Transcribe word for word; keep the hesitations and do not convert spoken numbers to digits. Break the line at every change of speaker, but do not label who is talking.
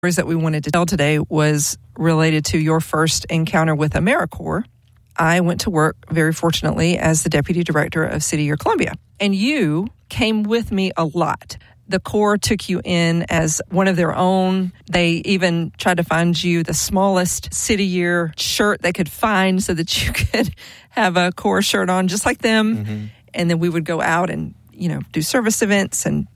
stories that we wanted to tell today was related to your first encounter with AmeriCorps. I went to work, very fortunately, as the Deputy Director of City Year Columbia. And you came with me a lot. The Corps took you in as one of their own. They even tried to find you the smallest City Year shirt they could find so that you could have a Corps shirt on just like them. Mm-hmm. And then we would go out and, you know, do service events and